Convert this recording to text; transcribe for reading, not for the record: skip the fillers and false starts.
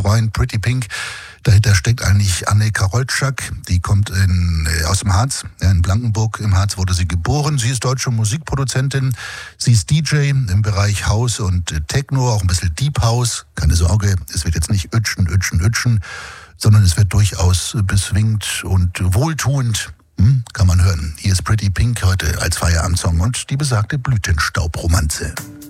Schwein, Pretty Pink. Dahinter steckt eigentlich Anne Karolczak, die kommt aus dem Harz, in Blankenburg im Harz wurde sie geboren. Sie ist deutsche Musikproduzentin, sie ist DJ im Bereich House und Techno, auch ein bisschen Deep House. Keine Sorge, es wird jetzt nicht ütschen, sondern es wird durchaus beswingt und wohltuend. Kann man hören. Hier ist Pretty Pink heute als Feierabendsong und die besagte Blütenstaubromanze.